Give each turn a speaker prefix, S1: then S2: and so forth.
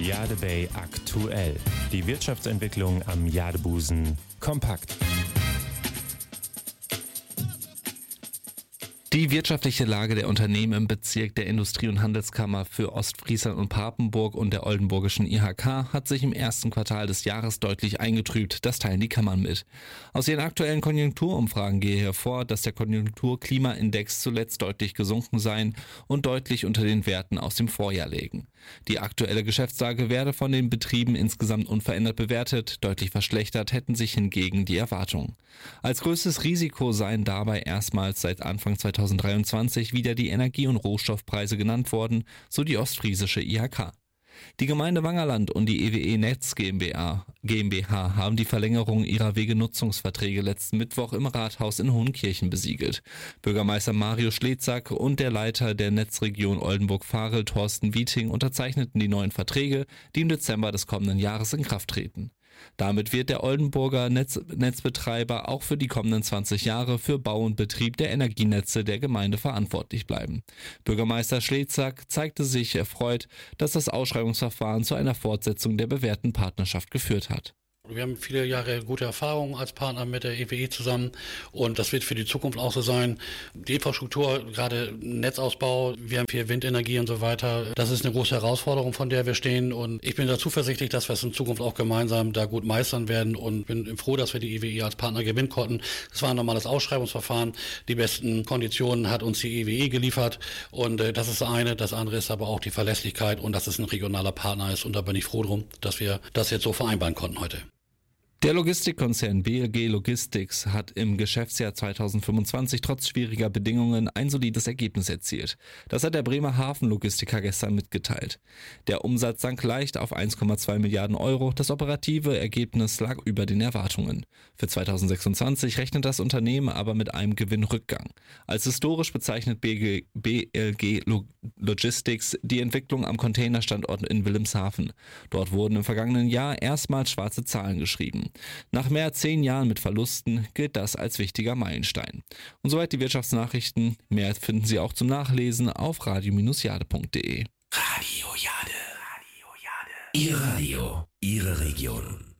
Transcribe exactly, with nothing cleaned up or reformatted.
S1: Jade Bay aktuell. Die Wirtschaftsentwicklung am Jadebusen kompakt.
S2: Die wirtschaftliche Lage der Unternehmen im Bezirk der Industrie- und Handelskammer für Ostfriesland und Papenburg und der oldenburgischen I H K hat sich im ersten Quartal des Jahres deutlich eingetrübt. Das teilen die Kammern mit. Aus ihren aktuellen Konjunkturumfragen gehe hervor, dass der Konjunkturklimaindex zuletzt deutlich gesunken sei und deutlich unter den Werten aus dem Vorjahr lägen. Die aktuelle Geschäftslage werde von den Betrieben insgesamt unverändert bewertet, deutlich verschlechtert hätten sich hingegen die Erwartungen. Als größtes Risiko seien dabei erstmals seit Anfang zweitausenddreiundzwanzig wieder die Energie- und Rohstoffpreise genannt worden, so die ostfriesische I H K. Die Gemeinde Wangerland und die E W E Netz GmbH, GmbH haben die Verlängerung ihrer Wegenutzungsverträge letzten Mittwoch im Rathaus in Hohenkirchen besiegelt. Bürgermeister Mario Schlezack und der Leiter der Netzregion Oldenburg-Varel, Thorsten Wieting, unterzeichneten die neuen Verträge, die im Dezember des kommenden Jahres in Kraft treten. Damit wird der Oldenburger Netz, Netzbetreiber auch für die kommenden zwanzig Jahre für Bau und Betrieb der Energienetze der Gemeinde verantwortlich bleiben. Bürgermeister Schlezack zeigte sich erfreut, dass das Ausschreibungsverfahren zu einer Fortsetzung der bewährten Partnerschaft geführt hat.
S3: Wir haben viele Jahre gute Erfahrungen als Partner mit der E W E zusammen und das wird für die Zukunft auch so sein. Die Infrastruktur, gerade Netzausbau, wir haben viel Windenergie und so weiter. Das ist eine große Herausforderung, von der wir stehen und ich bin da zuversichtlich, dass wir es in Zukunft auch gemeinsam da gut meistern werden und bin froh, dass wir die E W E als Partner gewinnen konnten. Es war ein normales Ausschreibungsverfahren. Die besten Konditionen hat uns die E W E geliefert und äh, das ist das eine. Das andere ist aber auch die Verlässlichkeit und dass es ein regionaler Partner ist und da bin ich froh drum, dass wir das jetzt so vereinbaren konnten heute.
S2: Der Logistikkonzern B L G Logistics hat im Geschäftsjahr zweitausendfünfundzwanzig trotz schwieriger Bedingungen ein solides Ergebnis erzielt. Das hat der Bremer Hafenlogistiker gestern mitgeteilt. Der Umsatz sank leicht auf eins Komma zwei Milliarden Euro. Das operative Ergebnis lag über den Erwartungen. Für zweitausendsechsundzwanzig rechnet das Unternehmen aber mit einem Gewinnrückgang. Als historisch bezeichnet B L G Logistics die Entwicklung am Containerstandort in Wilhelmshaven. Dort wurden im vergangenen Jahr erstmals schwarze Zahlen geschrieben. Nach mehr als zehn Jahren mit Verlusten gilt das als wichtiger Meilenstein. Und soweit die Wirtschaftsnachrichten. Mehr finden Sie auch zum Nachlesen auf radio Bindestrich jade Punkt de.
S4: Radio Jade. Radio Jade. Ihr Radio, Ihre Region.